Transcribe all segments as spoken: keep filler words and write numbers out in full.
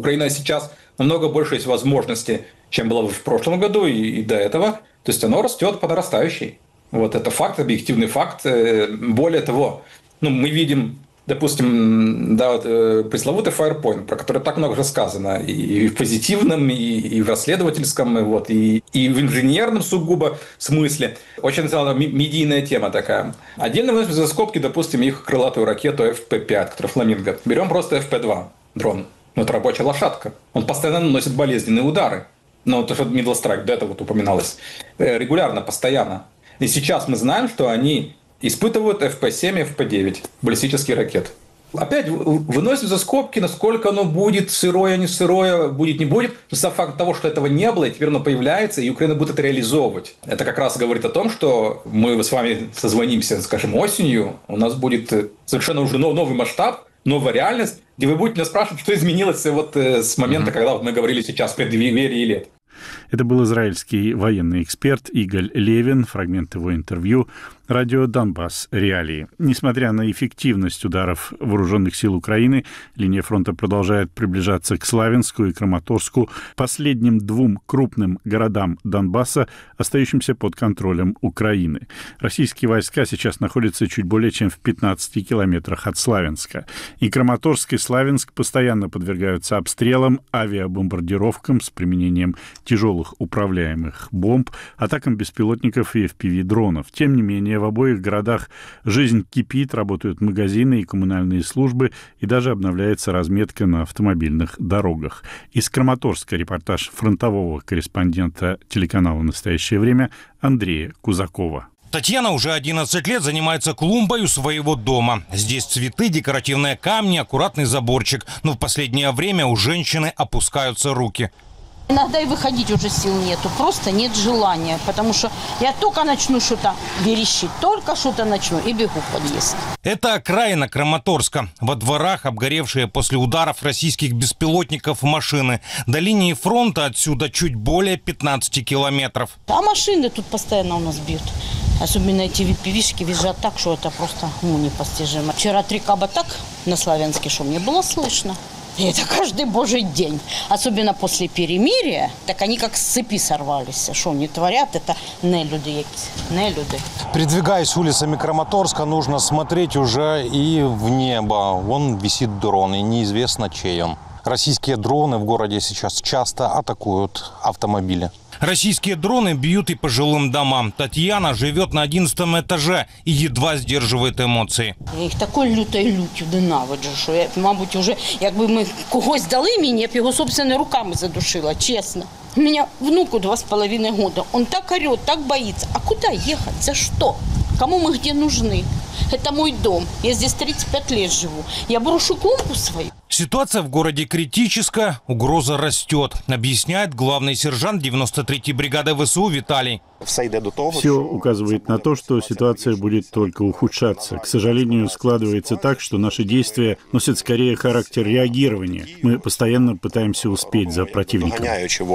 Украина сейчас намного больше есть возможностей, чем было в прошлом году и, и до этого. То есть оно растет по нарастающей. Вот это факт, объективный факт. Более того, ну, мы видим, допустим, да, вот, э, пресловутый Firepoint, про который так много уже сказано, и в позитивном, и, и в расследовательском, и, вот, и, и в инженерном сугубо смысле. Очень медийная тема такая. Отдельно выносим за скобки, допустим, их крылатую ракету эф пи пять, которая «Фламинго». Берем просто эф пи два дрон. Ну, это рабочая лошадка. Он постоянно наносит болезненные удары. Ну, то, что Middle Strike до этого вот упоминалось. Регулярно, постоянно. И сейчас мы знаем, что они испытывают эф пи семь и эф пи девять, баллистические ракеты. Опять выносим за скобки, насколько оно будет сырое, не сырое, будет, не будет. Но сам факт того, что этого не было, и теперь оно появляется, и Украина будет это реализовывать. Это как раз говорит о том, что мы с вами созвонимся, скажем, осенью, у нас будет совершенно уже новый масштаб, новая реальность, где вы будете нас спрашивать, что изменилось вот с момента, mm-hmm. когда вот мы говорили сейчас в преддверии лет. Это был израильский военный эксперт Игаль Левин, фрагмент его интервью радио «Донбасс. Реалии». Несмотря на эффективность ударов вооруженных сил Украины, линия фронта продолжает приближаться к Славянску и Краматорску, последним двум крупным городам Донбасса, остающимся под контролем Украины. Российские войска сейчас находятся чуть более чем в пятнадцати километрах от Славянска. И Краматорск, и Славянск постоянно подвергаются обстрелам, авиабомбардировкам с применением тяжелых управляемых бомб, атакам беспилотников и эф пи ви-дронов. Тем не менее, в обоих городах жизнь кипит, работают магазины и коммунальные службы, и даже обновляется разметка на автомобильных дорогах. Из Краматорска репортаж фронтового корреспондента телеканала «Настоящее время» Андрея Кузакова. Татьяна уже одиннадцать лет занимается клумбой у своего дома. Здесь цветы, декоративные камни, аккуратный заборчик. Но в последнее время у женщины опускаются руки. Иногда и выходить уже сил нету, просто нет желания, потому что я только начну что-то верещить, только что-то начну и бегу в подъезд. Это окраина Краматорска. Во дворах обгоревшие после ударов российских беспилотников машины. До линии фронта отсюда чуть более пятнадцати километров. А машины тут постоянно у нас бьют. Особенно эти ви пи ви-шки визжат так, что это просто ну, непостижимо. Вчера три каба так на Славянске, что мне было слышно. И это каждый божий день. Особенно после перемирия, так они как с цепи сорвались. Что они творят, это не люди, не люди. Передвигаясь улицами Краматорска, нужно смотреть уже и в небо. Вон висит дрон, и неизвестно, чей он. Российские дроны в городе сейчас часто атакуют автомобили. Российские дроны бьют и по жилым домам. Татьяна живет на одиннадцатом этаже и едва сдерживает эмоции. Я їх такою лютою люттю ненавиджу, що я, мабуть, уже, якби ми когось дали мені, я б його собственними руками задушила, честно. У меня внуку два с половиной года. Он так орет, так боится. А куда ехать? За что? Кому мы где нужны? Это мой дом. Я здесь тридцать пять лет живу. Я брошу клумбу свою. Ситуация в городе критическая, угроза растет, объясняет главный сержант девяносто третьей бригады вэ эс у Виталий. Все указывает на то, что ситуация будет только ухудшаться. К сожалению, складывается так, что наши действия носят скорее характер реагирования. Мы постоянно пытаемся успеть за противником.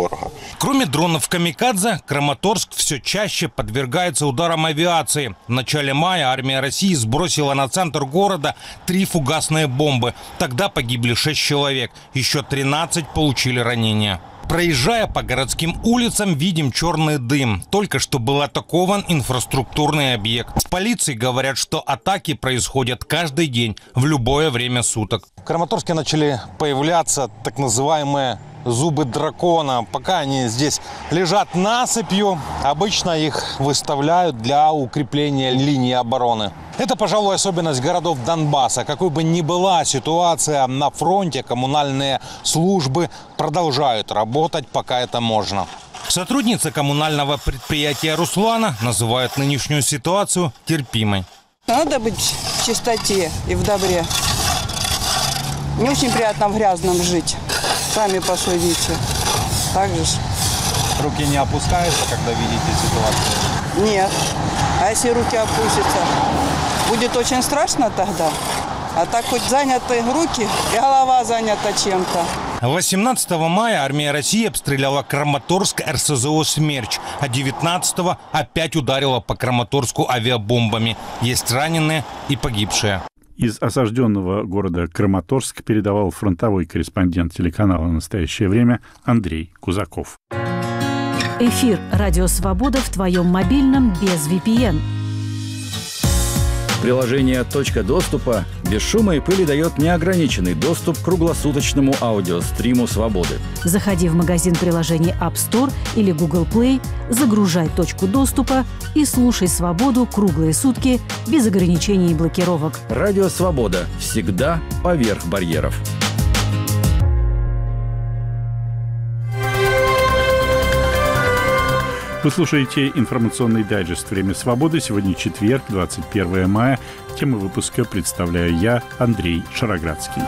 Кроме дронов «Камикадзе», Краматорск все чаще подвергается ударам авиации. В начале мая армия России сбросила на центр города три фугасные бомбы. Тогда погибли шесть человек, еще тринадцать получили ранения. Проезжая по городским улицам, видим черный дым. Только что был атакован инфраструктурный объект. В полиции говорят, что атаки происходят каждый день, в любое время суток. В Краматорске начали появляться так называемые зубы дракона. Пока они здесь лежат насыпью, обычно их выставляют для укрепления линии обороны. Это, пожалуй, особенность городов Донбасса. Какой бы ни была ситуация на фронте, коммунальные службы продолжают работать, пока это можно. Сотрудница коммунального предприятия Руслана называет нынешнюю ситуацию терпимой. Надо быть в чистоте и в добре. Не очень приятно в грязном жить. Сами посудите. Так же. Руки не опускаются, когда видите ситуацию? Нет. А если руки опустятся, будет очень страшно тогда. А так хоть заняты руки, и голова занята чем-то. восемнадцатого мая армия России обстреляла Краматорск эр эс зэ о «Смерч», а девятнадцатого опять ударила по Краматорску авиабомбами. Есть раненые и погибшие. Из осажденного города Краматорск передавал фронтовой корреспондент телеканала «Настоящее время» Андрей Кузаков. Эфир «Радио Свобода» в твоем мобильном без ви пи эн. Приложение «Точка доступа» без шума и пыли дает неограниченный доступ к круглосуточному аудиостриму «Свободы». Заходи в магазин приложений App Store или Google Play, загружай «Точку доступа» и слушай «Свободу» круглые сутки без ограничений и блокировок. Радио «Свобода» всегда поверх барьеров. Вы слушаете информационный дайджест «Время свободы». Сегодня четверг, двадцать первое мая. Тему выпуска представляю я, Андрей Шароградский.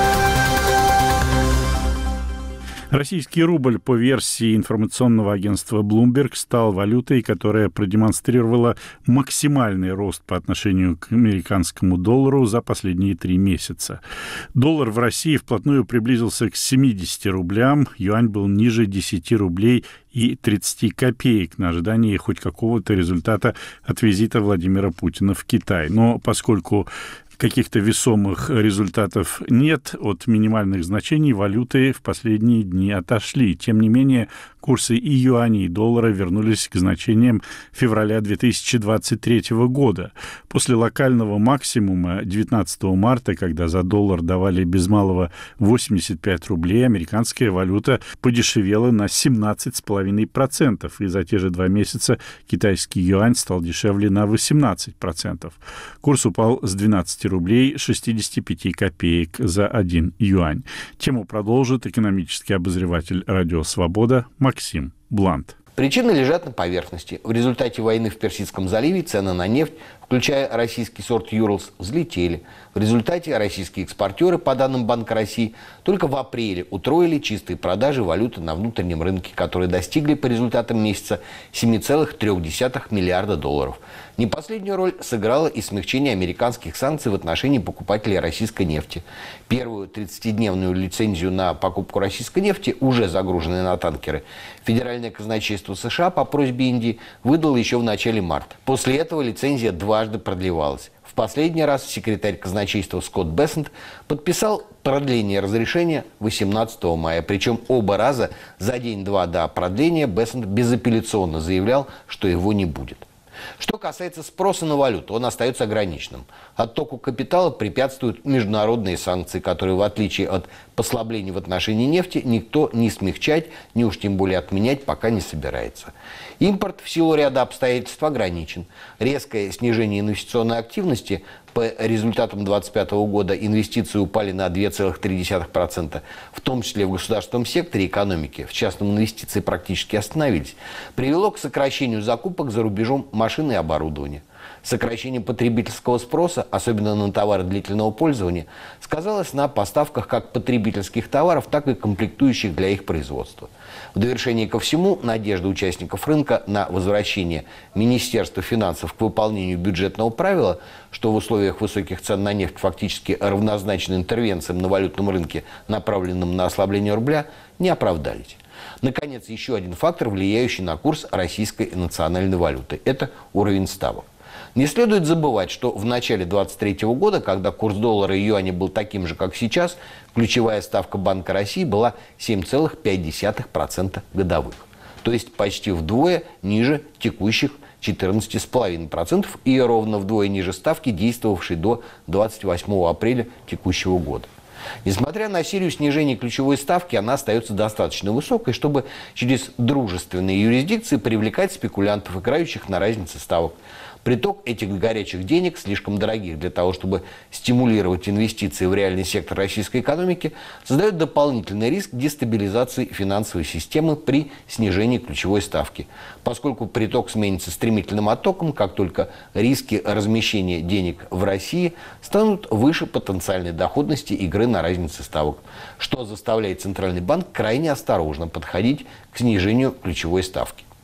Российский рубль по версии информационного агентства Bloomberg стал валютой, которая продемонстрировала максимальный рост по отношению к американскому доллару за последние три месяца. Доллар в России вплотную приблизился к семидесяти рублям, юань был ниже десяти рублей и тридцати копеек на ожидании хоть какого-то результата от визита Владимира Путина в Китай. Но поскольку каких-то весомых результатов нет, от минимальных значений валюты в последние дни отошли. Тем не менее, курсы и юаня, и доллара вернулись к значениям февраля две тысячи двадцать третьего года. После локального максимума девятнадцатого марта, когда за доллар давали без малого восемьдесят пять рублей, американская валюта подешевела на семнадцать целых пять десятых процента, и за те же два месяца китайский юань стал дешевле на восемнадцать процентов. Курс упал с двенадцати рублей шестидесяти пяти копеек за один юань. Тему продолжит экономический обозреватель «Радио Свобода» Максим Блант. Причины лежат на поверхности. В результате войны в Персидском заливе цены на нефть, включая российский сорт Юрлс, взлетели. В результате российские экспортеры, по данным Банка России, только в апреле утроили чистые продажи валюты на внутреннем рынке, которые достигли по результатам месяца семь целых три десятых миллиарда долларов. Не последнюю роль сыграло и смягчение американских санкций в отношении покупателей российской нефти. Первую тридцатидневную лицензию на покупку российской нефти, уже загруженной на танкеры, Федеральное казначейство США по просьбе Индии выдало еще в начале марта. После этого лицензия дважды продлевалась. В последний раз секретарь казначейства Скотт Бессент подписал продление разрешения восемнадцатого мая. Причем оба раза за день-два до продления Бессент безапелляционно заявлял, что его не будет. Что касается спроса на валюту, он остается ограниченным. Оттоку капитала препятствуют международные санкции, которые, в отличие от послаблений в отношении нефти, никто не смягчать, ни уж тем более отменять пока не собирается. Импорт в силу ряда обстоятельств ограничен. Резкое снижение инвестиционной активности. По результатам две тысячи двадцать пятого года инвестиции упали на две целых три десятых процента, в том числе в государственном секторе экономики. В частном инвестиции практически остановились. Привело к сокращению закупок за рубежом машин и оборудования. Сокращение потребительского спроса, особенно на товары длительного пользования, сказалось на поставках как потребительских товаров, так и комплектующих для их производства. В довершение ко всему, надежда участников рынка на возвращение Министерства финансов к выполнению бюджетного правила, что в условиях высоких цен на нефть фактически равнозначно интервенциям на валютном рынке, направленным на ослабление рубля, не оправдались. Наконец, еще один фактор, влияющий на курс российской национальной валюты – это уровень ставок. Не следует забывать, что в начале две тысячи двадцать третьего года, когда курс доллара и юаня был таким же, как сейчас, ключевая ставка Банка России была семь целых пять десятых процента годовых. То есть почти вдвое ниже текущих четырнадцати целых пяти десятых процента и ровно вдвое ниже ставки, действовавшей до двадцать восьмого апреля текущего года. Несмотря на серию снижений ключевой ставки, она остается достаточно высокой, чтобы через дружественные юрисдикции привлекать спекулянтов, играющих на разнице ставок. Приток этих горячих денег, слишком дорогих для того, чтобы стимулировать инвестиции в реальный сектор российской экономики, создает дополнительный риск дестабилизации финансовой системы при снижении ключевой ставки, поскольку приток сменится стремительным оттоком, как только риски размещения денег в России станут выше потенциальной доходности игры на разнице ставок, что заставляет Центральный банк крайне осторожно подходить к снижению ключевой ставки.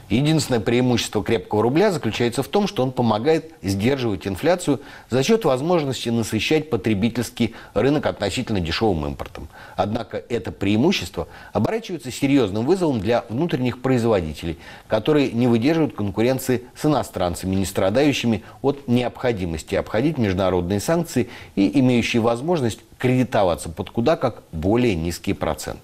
Единственное преимущество крепкого рубля заключается в том, что он помогает сдерживать инфляцию за счет возможности насыщать потребительский рынок относительно дешевым импортом. Однако это преимущество оборачивается серьезным вызовом для внутренних производителей, которые не выдерживают конкуренции с иностранцами, не страдающими от необходимости обходить международные санкции и имеющие возможность кредитоваться под куда как более низкие проценты.